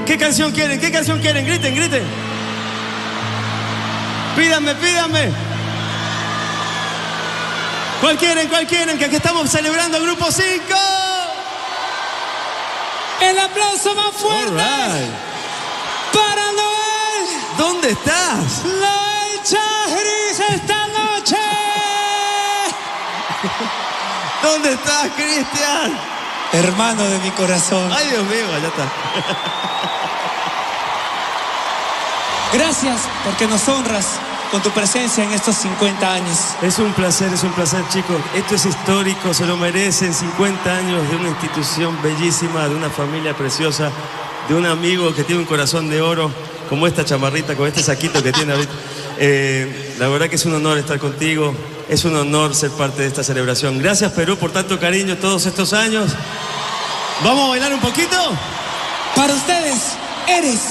¿Qué canción quieren? ¿Qué canción quieren? Griten, griten. Pídanme, pídanme. ¿Cuál quieren? ¿Cuál quieren? Que aquí estamos celebrando el Grupo 5. El aplauso más fuerte para Noel. ¿Dónde estás? La hecha gris esta noche. ¿Dónde estás, Cristian? Hermano de mi corazón. Ay, Dios mío, allá está. Gracias porque nos honras con tu presencia en estos 50 años. Es un placer, chicos. Esto es histórico, se lo merecen. 50 años de una institución bellísima, de una familia preciosa, de un amigo que tiene un corazón de oro, como esta chamarrita, con este saquito que tiene ahorita. La verdad que es un honor estar contigo. Es un honor ser parte de esta celebración. Gracias, Perú, por tanto cariño todos estos años. ¿Vamos a bailar un poquito? Para ustedes, Eres.